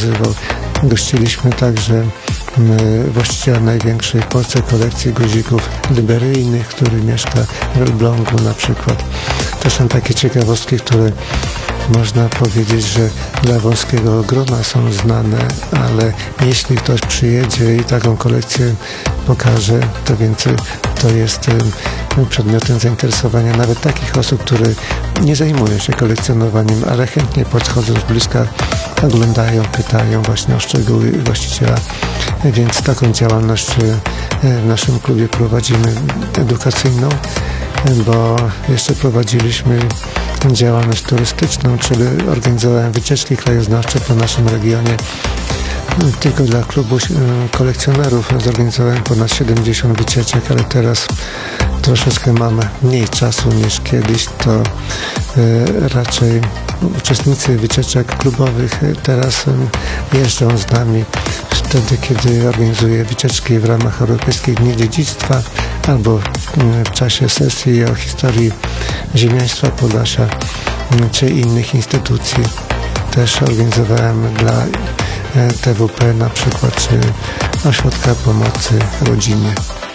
pokazywał. Gościliśmy także właściciela największej w Polsce kolekcji guzików liberyjnych, który mieszka w Elblągu na przykład. To są takie ciekawostki, które można powiedzieć, że dla wąskiego grona są znane, ale jeśli ktoś przyjedzie i taką kolekcję pokaże, to więcej to jest przedmiotem zainteresowania nawet takich osób, które nie zajmują się kolekcjonowaniem, ale chętnie podchodzą z bliska, oglądają, pytają właśnie o szczegóły właściciela, więc taką działalność w naszym klubie prowadzimy edukacyjną, bo jeszcze prowadziliśmy działalność turystyczną, czyli organizowałem wycieczki krajoznawcze po naszym regionie. Tylko dla klubu kolekcjonerów zorganizowałem ponad 70 wycieczek, ale teraz troszeczkę mamy mniej czasu niż kiedyś, to raczej uczestnicy wycieczek klubowych teraz jeżdżą z nami wtedy, kiedy organizuję wycieczki w ramach Europejskich Dni Dziedzictwa albo w czasie sesji o historii ziemiaństwa Podlasia czy innych instytucji. Też organizowałem dla TWP na przykład, czy Ośrodka Pomocy Rodzinie.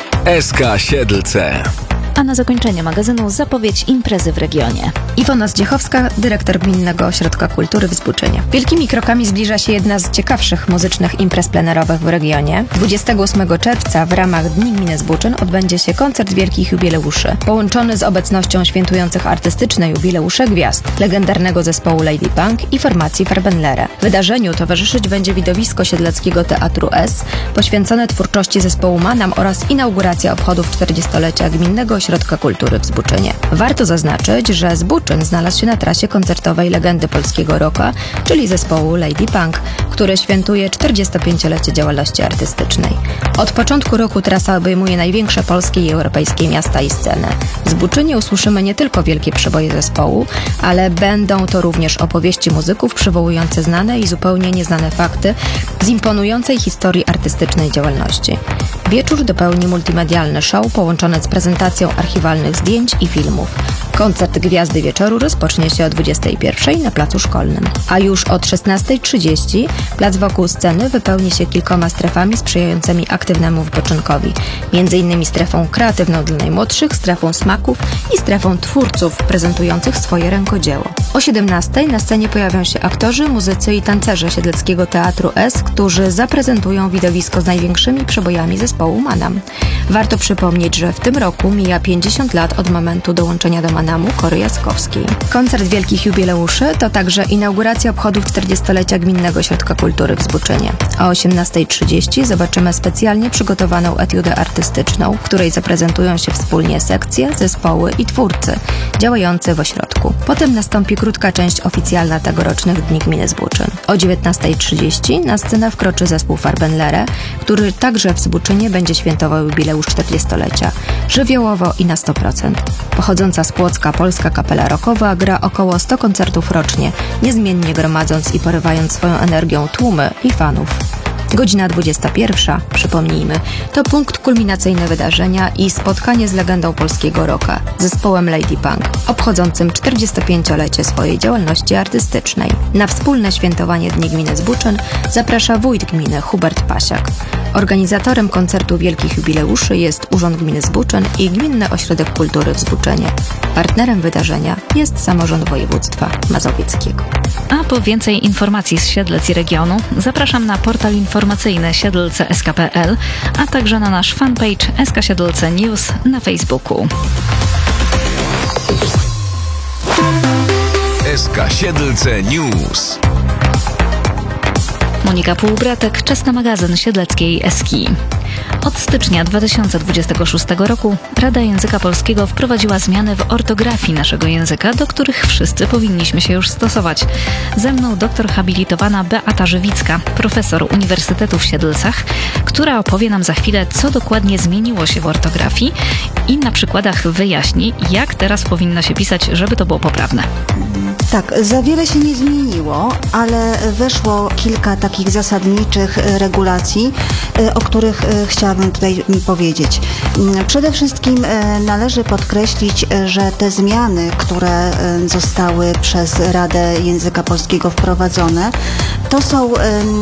SK Siedlce. A na zakończenie magazynu zapowiedź imprezy w regionie. Iwona Zdziechowska, dyrektor Gminnego Ośrodka Kultury w Zbuczynie. Wielkimi krokami zbliża się jedna z ciekawszych muzycznych imprez plenerowych w regionie. 28 czerwca w ramach Dni Gminy Zbuczyn odbędzie się koncert wielkich jubileuszy, połączony z obecnością świętujących artystyczne jubileusze gwiazd, legendarnego zespołu Lady Punk i formacji Farbenlere. Wydarzeniu towarzyszyć będzie widowisko Siedleckiego Teatru S, poświęcone twórczości zespołu Manam oraz inauguracja obchodów 40-lecia Gminnego Ośrodka Kultury w Zbuczynie. Warto zaznaczyć, że Zbuczyn znalazł się na trasie koncertowej legendy polskiego rocka, czyli zespołu Lady Punk, który świętuje 45-lecie działalności artystycznej. Od początku roku trasa obejmuje największe polskie i europejskie miasta i sceny. W Zbuczynie usłyszymy nie tylko wielkie przeboje zespołu, ale będą to również opowieści muzyków przywołujące znane i zupełnie nieznane fakty z imponującej historii artystycznej działalności. Wieczór dopełni multimedialny show połączony z prezentacją archiwalnych zdjęć i filmów. Koncert Gwiazdy Wieczoru rozpocznie się o 21:00 na Placu Szkolnym, a już od 16:30 plac wokół sceny wypełni się kilkoma strefami sprzyjającymi aktywnemu wypoczynkowi, m.in. strefą kreatywną dla najmłodszych, strefą smaków i strefą twórców prezentujących swoje rękodzieło. O 17:00 na scenie pojawią się aktorzy, muzycy i tancerze Siedleckiego Teatru S, którzy zaprezentują widowisko z największymi przebojami zespołu Manam. Warto przypomnieć, że w tym roku mija 50 lat od momentu dołączenia do Manamu Kory Jaskowskiej. Koncert wielkich jubileuszy to także inauguracja obchodów 40-lecia Gminnego Ośrodka Kultury w Zbuczynie. O 18:30 zobaczymy specjalnie przygotowaną etiudę artystyczną, w której zaprezentują się wspólnie sekcje, zespoły i twórcy działający w ośrodku. Potem nastąpi krótka część oficjalna tegorocznych Dni Gminy Zbuczyn. O 19:30 na scenę wkroczy zespół Farbenlere, który także w Zbuczynie będzie świętował jubileusz 40-lecia. Żywiołowo i na 100%. Pochodząca z Płocka polska kapela rockowa gra około 100 koncertów rocznie, niezmiennie gromadząc i porywając swoją energią tłumy i fanów. Godzina 21, przypomnijmy, to punkt kulminacyjny wydarzenia i spotkanie z legendą polskiego rocka, zespołem Lady Punk, obchodzącym 45-lecie swojej działalności artystycznej. Na wspólne świętowanie Dni Gminy Zbuczyn zaprasza wójt gminy Hubert Pasiak. Organizatorem koncertu wielkich jubileuszy jest Urząd Gminy Zbuczyn i Gminny Ośrodek Kultury w Zbuczynie. Partnerem wydarzenia jest samorząd województwa mazowieckiego. A po więcej informacji z Siedlec i regionu zapraszam na portal informacyjny siedlce.sk.pl, a także na nasz fanpage SK Siedlce News na Facebooku. SK Siedlce News. Monika Półbratek, czesny magazyn siedleckiej Eski. Od stycznia 2026 roku Rada Języka Polskiego wprowadziła zmiany w ortografii naszego języka, do których wszyscy powinniśmy się już stosować. Ze mną doktor habilitowana Beata Żywicka, profesor Uniwersytetu w Siedlcach, która opowie nam za chwilę, co dokładnie zmieniło się w ortografii i na przykładach wyjaśni, jak teraz powinno się pisać, żeby to było poprawne. Tak, za wiele się nie zmieniło, ale weszło kilka takich zasadniczych regulacji, o których chciałabym tutaj powiedzieć. Przede wszystkim należy podkreślić, że te zmiany, które zostały przez Radę Języka Polskiego wprowadzone, to są